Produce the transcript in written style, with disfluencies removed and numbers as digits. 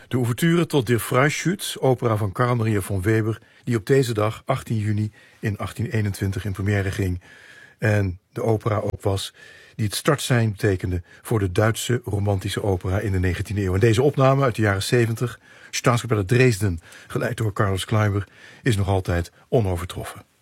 De ouverture tot Der Freischütz, opera van Carl Maria von Weber, die op deze dag, 18 juni in 1821, in première ging. En de opera ook was die het startsein betekende voor de Duitse romantische opera in de 19e eeuw. En deze opname uit de jaren 70, Staatskapelle Dresden, geleid door Carlos Kleiber, is nog altijd onovertroffen.